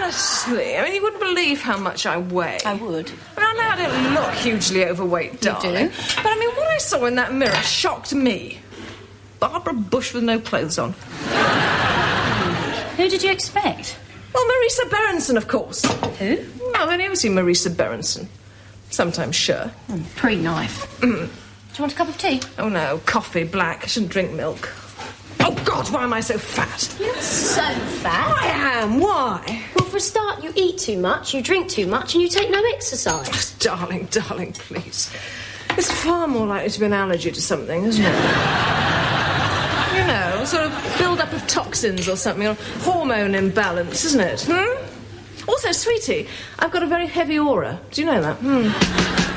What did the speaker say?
honestly, I mean, you wouldn't believe how much I weigh. I would. I know I don't look hugely overweight, darling. You do. But I mean, what I saw in that mirror shocked me. Barbara Bush with no clothes on. Who did you expect? Well, Marisa Berenson, of course. Who? Well, I've never seen Marisa Berenson. Sometimes sure. Pre-knife. Do you want a cup of tea? Oh, no, coffee, black. I shouldn't drink milk. Oh, God, why am I so fat? You're not so fat. I am, why? Well, for a start, you eat too much, you drink too much, and you take no exercise. Darling, please. It's far more likely to be an allergy to something, isn't it? You know, sort of build-up of toxins or something, or hormone imbalance, isn't it? Also, sweetie, I've got a very heavy aura. Do you know that?